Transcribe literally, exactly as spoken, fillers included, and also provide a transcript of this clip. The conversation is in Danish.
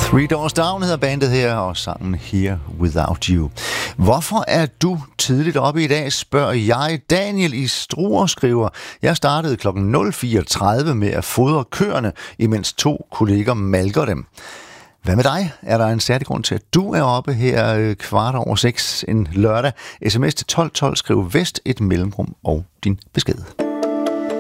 Three Doors Down hedder bandet her, og sangen Here Without You. Hvorfor er du tidligt oppe i dag, spørger jeg. Daniel i Struer skriver, jeg startede klokken nul fire tredive med at fodre køerne, imens to kolleger malker dem. Hvad med dig? Er der en særlig grund til, at du er oppe her kvart over seks en lørdag? S M S til tolv tolv, skriv vest et mellemrum og din besked.